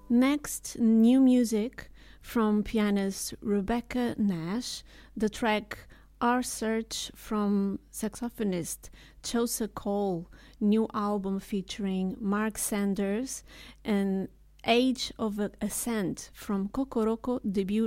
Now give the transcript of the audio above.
Next, new music from pianist Rebecca Nash, the track Our Search from saxophonist Chelsea Cole, new album featuring Mark Sanders, and Age of Ascent from Kokoroko debut